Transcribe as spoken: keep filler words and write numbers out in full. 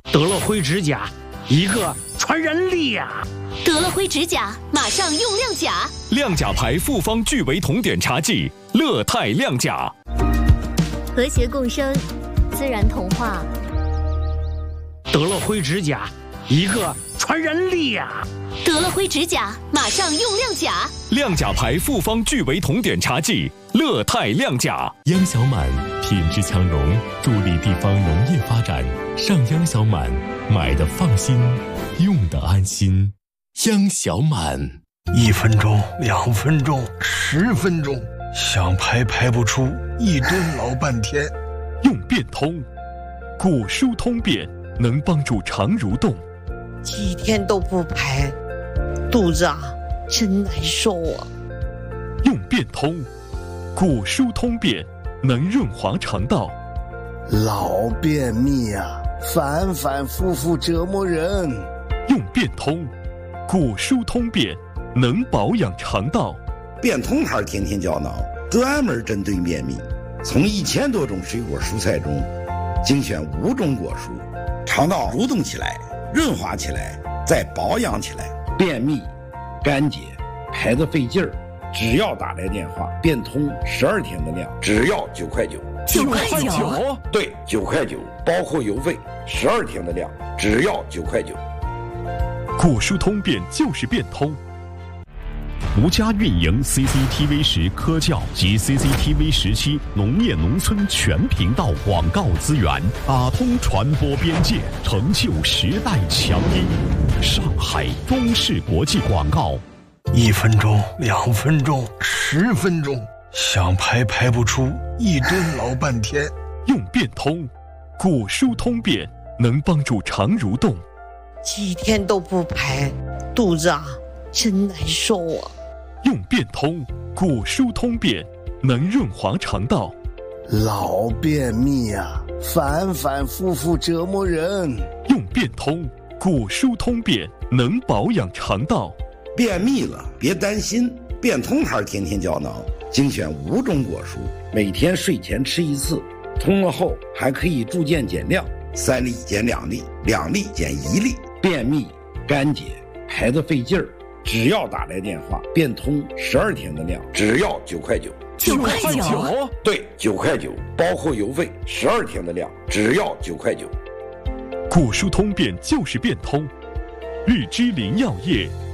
得了灰指甲，一个传人力呀、啊！ 得了灰指甲，马上用亮甲。 亮甲牌复方聚维酮碘茶剂，乐泰亮甲。 和谐共生，自然童话。 得了灰指甲，一个传人力呀、啊！ 得了灰指甲，马上用亮甲。 亮甲牌复方聚维酮碘茶剂，乐泰亮甲。 央小满品质强融，助力地方农业发展。上央小满，买的放心，用的安心。央小满， 一分钟、两分钟、十分钟，想排排不出，一蹲老半天。 用变通，骨疏通便，能帮助肠蠕动。 几天都不排，肚子啊真难受啊。 用变通，骨疏通便，能润滑肠道。 老便秘啊，反反复复折磨人。 用变通，骨疏通便，能保养肠道。 变通牌天天胶囊专门针对便秘，从一千多种水果蔬菜中精选五种果蔬，肠道蠕动起来，润滑起来，再保养起来。便秘、干结、排得费劲儿，只要打来电话，变通十二天的量，只要九块九。 九块九？ 对，九块九，包括邮费，十二天的量，只要九块九。 骨疏通便就是变通。 独家运营 C C T V 十科教及 C C T V 十七农业农村全频道广告资源，打通传播边界，成就时代强音。上海中视国际广告。 一分钟、两分钟、十分钟，想排排不出，一蹲老半天。 用变通，骨疏通便，能帮助肠蠕动。 几天都不排，肚子啊真难受啊。 用变通，骨疏通便，能润滑肠道。 老便秘啊，反反复复折磨人。 用变通，骨疏通便，能保养肠道。 便秘了别担心，变通牌天天胶囊精选五种果蔬，每天睡前吃一次，通了后还可以逐渐减量，三粒减两粒，两粒减一粒。便秘、干结、排得费劲儿，只要打来电话，变通十二天的量，只要九块九。 九块九？ 对，九块九，包括邮费，十二天的量，只要九块九。 骨疏通便就是变通。日之林药业